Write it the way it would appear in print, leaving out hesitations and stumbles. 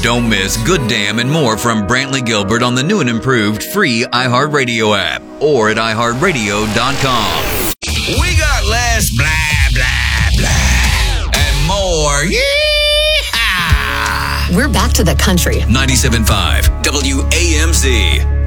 Don't miss Good Damn and more from Brantley Gilbert on the new and improved free iHeartRadio app or at iHeartRadio.com. We got less blah, blah, blah and more. Yeehaw! We're back to the country. 97.5 WAMZ.